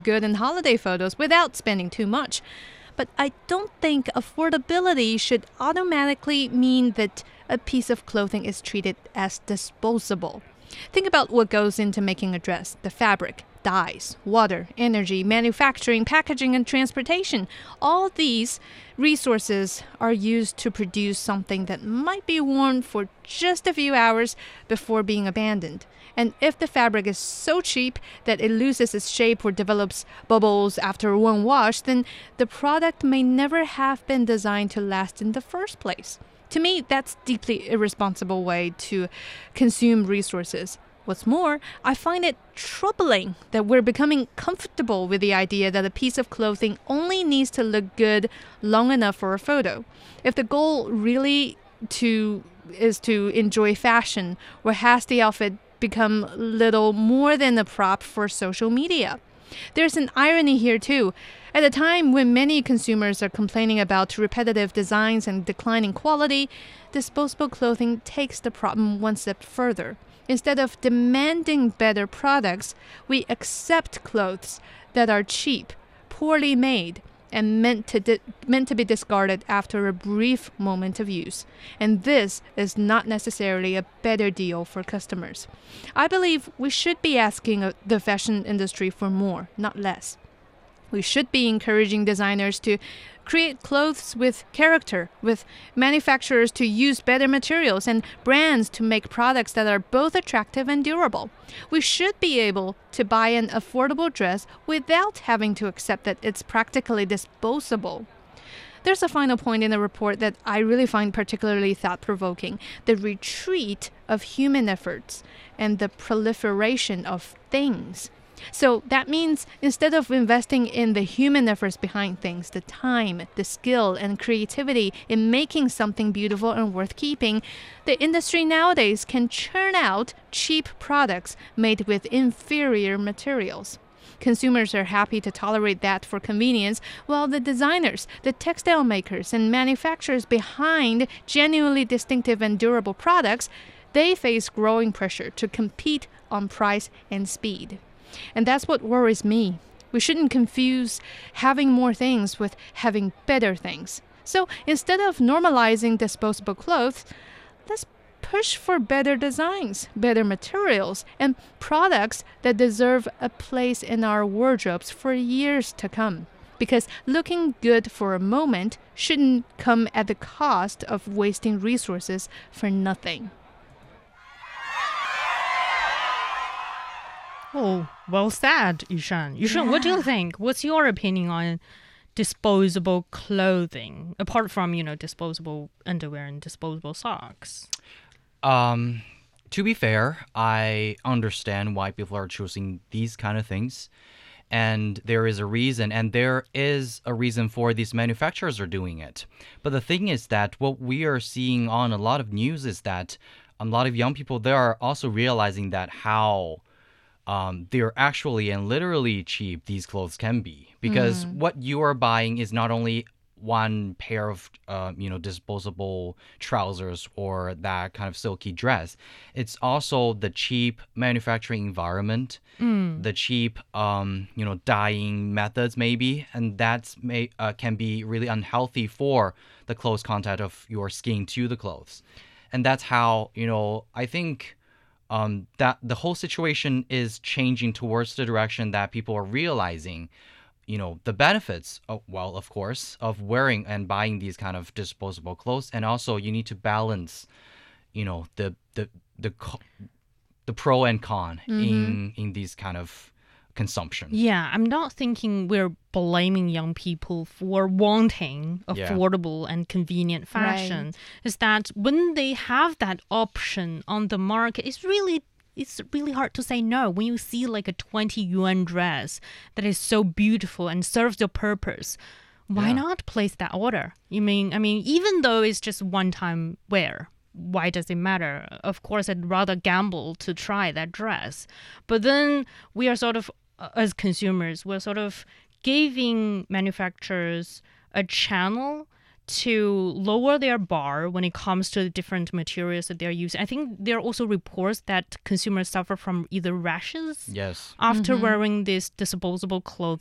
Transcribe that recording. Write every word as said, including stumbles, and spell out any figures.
good in holiday photos without spending too much. But I don't think affordability should automatically mean that a piece of clothing is treated as disposable. Think about what goes into making a dress: the fabric, dyes, water, energy, manufacturing, packaging, and transportation. All these resources are used to produce something that might be worn for just a few hours before being abandoned. And if the fabric is so cheap that it loses its shape or develops bubbles after one wash, then the product may never have been designed to last in the first place. To me, that's a deeply irresponsible way to consume resources. What's more, I find it troubling that we're becoming comfortable with the idea that a piece of clothing only needs to look good long enough for a photo. If the goal really to is to enjoy fashion, or has the outfit become little more than a prop for social media? There's an irony here too. At a time when many consumers are complaining about repetitive designs and declining quality, disposable clothing takes the problem one step further. Instead of demanding better products, we accept clothes that are cheap, poorly made, and meant to di- meant to be discarded after a brief moment of use. And this is not necessarily a better deal for customers. I believe we should be asking uh, the fashion industry for more, not less. We should be encouraging designers to create clothes with character, with manufacturers to use better materials, and brands to make products that are both attractive and durable. We should be able to buy an affordable dress without having to accept that it's practically disposable. There's a final point in the report that I really find particularly thought-provoking: the retreat of human efforts and the proliferation of things. So that means instead of investing in the human efforts behind things, the time, the skill, and creativity in making something beautiful and worth keeping, the industry nowadays can churn out cheap products made with inferior materials. Consumers are happy to tolerate that for convenience, while the designers, the textile makers, and manufacturers behind genuinely distinctive and durable products, they face growing pressure to compete on price and speed. And that's what worries me. We shouldn't confuse having more things with having better things. So instead of normalizing disposable clothes, let's push for better designs, better materials, and products that deserve a place in our wardrobes for years to come. Because looking good for a moment shouldn't come at the cost of wasting resources for nothing. Oh, well said, Yushan. Yushan, yeah. What do you think? What's your opinion on disposable clothing, apart from, you know, disposable underwear and disposable socks? Um, to be fair, I understand why people are choosing these kind of things. And there is a reason, and there is a reason for these manufacturers are doing it. But the thing is that what we are seeing on a lot of news is that a lot of young people, they are also realizing that how Um, they're actually and literally cheap these clothes can be, because mm. what you are buying is not only one pair of uh, you know disposable trousers or that kind of silky dress. It's also the cheap manufacturing environment, mm. the cheap um, you know dyeing methods maybe, and that's may uh, can be really unhealthy for the close contact of your skin to the clothes. And that's how you know I think Um, that the whole situation is changing towards the direction that people are realizing, you know, the benefits, of, well, of course, of wearing and buying these kind of disposable clothes. And also you need to balance, you know, the the the, the pro and con mm-hmm. in, in these kind of consumption. Yeah, I'm not thinking we're blaming young people for wanting affordable yeah. and convenient fashion. Right. Is that when they have that option on the market, it's really it's really hard to say no. When you see like a twenty yuan dress that is so beautiful and serves your purpose, why yeah. not place that order? You mean, I mean, even though it's just one-time wear, why does it matter? Of course, I'd rather gamble to try that dress. But then we are sort of, as consumers, we're sort of giving manufacturers a channel to lower their bar when it comes to the different materials that they're using. I think there are also reports that consumers suffer from either rashes Yes. after wearing these disposable clothes